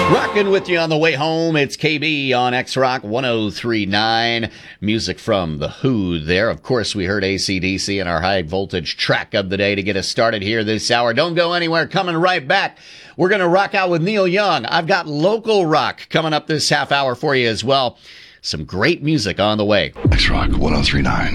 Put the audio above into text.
Rocking with you on the way home, it's KB on X-Rock 103.9. Music from The Who there. Of course, we heard AC/DC in our high voltage track of the day to get us started here this hour. Don't go anywhere. Coming right back, we're going to rock out with Neil Young. I've got local rock coming up this half hour for you as well. Some great music on the way. X-Rock 103.9.